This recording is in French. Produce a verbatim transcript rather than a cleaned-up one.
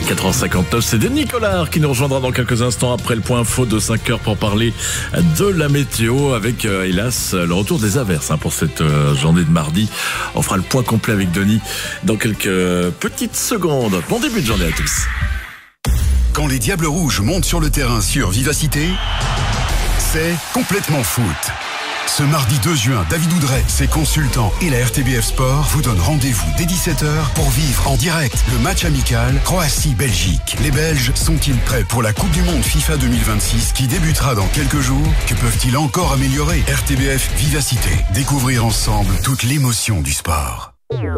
quatre heures cinquante-neuf, c'est Denis Collard qui nous rejoindra dans quelques instants après le point info de cinq heures pour parler de la météo avec, euh, hélas, le retour des averses hein, pour cette euh, journée de mardi. On fera le point complet avec Denis dans quelques petites secondes. Bon début de journée à tous. Quand les Diables Rouges montent sur le terrain sur Vivacité, c'est complètement foot. Ce mardi deux juin, David Oudret, ses consultants et la R T B F Sport vous donnent rendez-vous dès dix-sept heures pour vivre en direct le match amical Croatie-Belgique. Les Belges sont-ils prêts pour la Coupe du Monde FIFA deux mille vingt-six qui débutera dans quelques jours? Que peuvent-ils encore améliorer? R T B F Vivacité. Découvrir ensemble toute l'émotion du sport.